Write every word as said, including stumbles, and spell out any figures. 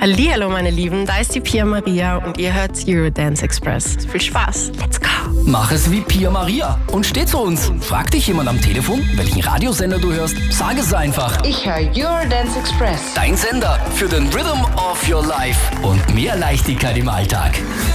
Hallihallo meine Lieben, da ist die Pia Maria und ihr hört Eurodance Express. Viel Spaß, let's go! Mach es wie Pia Maria und steh zu uns. Frag dich jemand am Telefon, welchen Radiosender du hörst? Sag es einfach. Ich höre Eurodance Express. Dein Sender für den Rhythm of Your Life und mehr Leichtigkeit im Alltag.